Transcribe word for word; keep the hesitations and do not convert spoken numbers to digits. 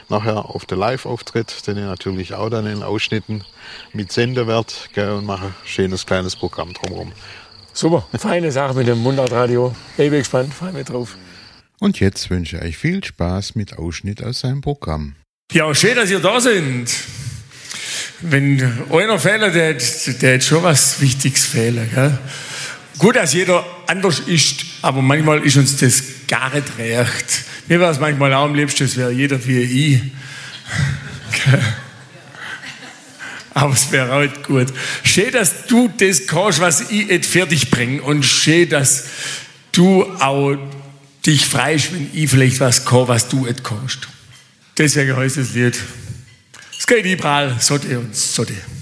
nachher auf den Live-Auftritt, den ich natürlich auch dann in Ausschnitten mit senden werde, gell, und mache ein schönes kleines Programm drumherum. Super, feine Sache mit dem Mundartradio. Ich bin gespannt, freue mich drauf. Und jetzt wünsche ich euch viel Spaß mit Ausschnitt aus seinem Programm. Ja, schön, dass ihr da seid. Wenn einer fehlt, der, der hat schon was Wichtiges fehlen. Gell? Gut, dass jeder anders ist, aber manchmal ist uns das gar nicht recht. Mir wäre es manchmal auch am liebsten, es wäre jeder wie ich. Aber es wäre auch nicht gut. Schön, dass du das kannst, was ich nicht fertig bringe. Und schön, dass du auch dich freust, wenn ich vielleicht was kann, was du nicht kannst. Deswegen heißt das Lied. Es geht überall, Sotte und Sotte.